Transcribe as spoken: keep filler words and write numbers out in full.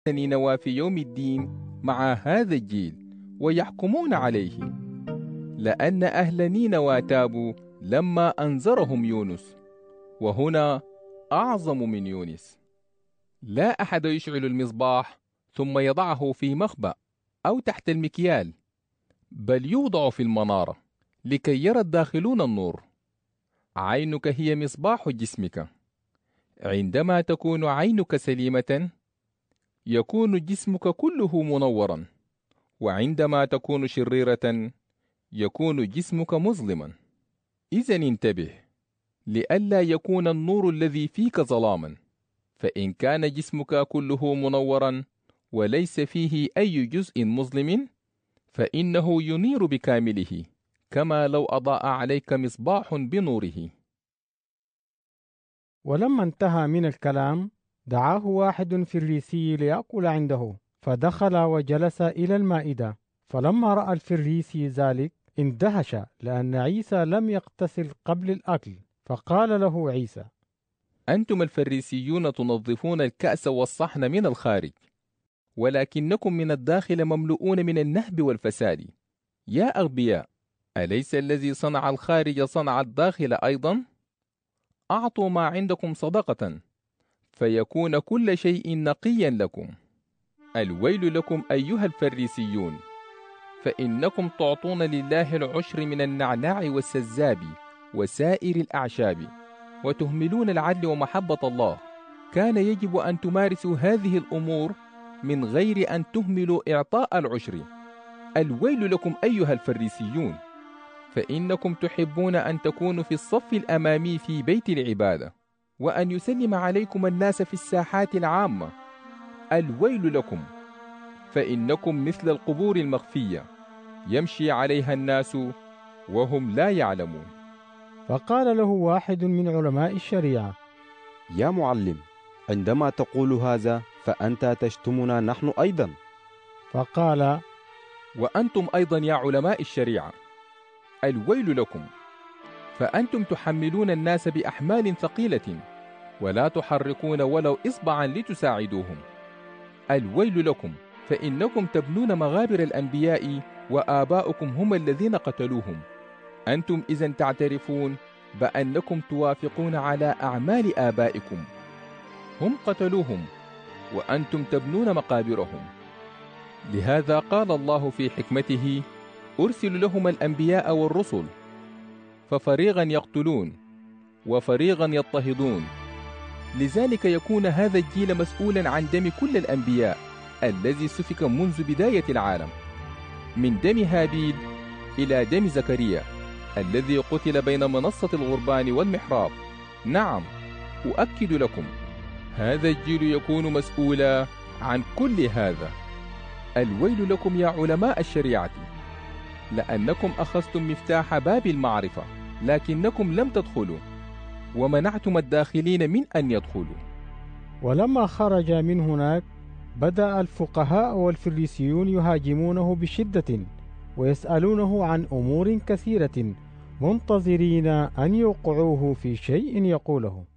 نينوى في يوم الدين مع هذا الجيل ويحكمون عليه، لأن أهل نينوى تابوا لما أنذرهم يونس، وهنا أعظم من يونس. لا أحد يشعل المصباح ثم يضعه في مخبأ أو تحت المكيال، بل يوضع في المنارة لكي يرى الداخلون النور. عينك هي مصباح جسمك. عندما تكون عينك سليمة يكون جسمك كله منورا، وعندما تكون شريرة يكون جسمك مظلما. إذن انتبه لئلا يكون النور الذي فيك ظلاما، فإن كان جسمك كله منورا وليس فيه أي جزء مظلم فإنه ينير بكامله، كما لو أضاء عليك مصباح بنوره. ولما انتهى من الكلام دعاه واحد فريسي ليأكل عنده، فدخل وجلس إلى المائدة. فلما رأى الفريسي ذلك اندهش، لأن عيسى لم يغتسل قبل الأكل، فقال له عيسى: أنتم الفريسيون تنظفون الكأس والصحن من الخارج، ولكنكم من الداخل مملؤون من النهب والفساد. يا أغبياء، أليس الذي صنع الخارج صنع الداخل أيضا؟ أعطوا ما عندكم صدقة فيكون كل شيء نقيا لكم. الويل لكم أيها الفريسيون، فإنكم تعطون لله العشر من النعناع والسزاب وسائر الأعشاب، وتهملون العدل ومحبة الله. كان يجب أن تمارسوا هذه الأمور من غير أن تهملوا إعطاء العشر. الويل لكم أيها الفريسيون، فإنكم تحبون أن تكونوا في الصف الأمامي في بيت العبادة، وأن يسلم عليكم الناس في الساحات العامة. الويل لكم، فإنكم مثل القبور المخفية يمشي عليها الناس وهم لا يعلمون. فقال له واحد من علماء الشريعة: يا معلم، عندما تقول هذا فأنت تشتمنا نحن أيضا. فقال: وأنتم أيضا يا علماء الشريعة، الويل لكم، فأنتم تحملون الناس بأحمال ثقيلة ولا تحركون ولو إصبعا لتساعدوهم. الويل لكم، فإنكم تبنون مغابر الأنبياء وآباؤكم هم الذين قتلوهم. أنتم إذن تعترفون بأنكم توافقون على أعمال آبائكم، هم قتلوهم وأنتم تبنون مقابرهم. لهذا قال الله في حكمته: أرسل لهم الأنبياء والرسل ففريقا يقتلون وفريقا يضطهدون. لذلك يكون هذا الجيل مسؤولا عن دم كل الأنبياء الذي سفك منذ بداية العالم، من دم هابيل إلى دم زكريا الذي قتل بين منصة الغربان والمحراب. نعم، أؤكد لكم هذا الجيل يكون مسؤولا عن كل هذا. الويل لكم يا علماء الشريعة، لأنكم أخذتم مفتاح باب المعرفة لكنكم لم تدخلوا، ومنعتم الداخلين من أن يدخلوا. ولما خرج من هناك بدأ الفقهاء والفريسيون يهاجمونه بشدة ويسألونه عن أمور كثيرة، منتظرين أن يوقعوه في شيء يقوله.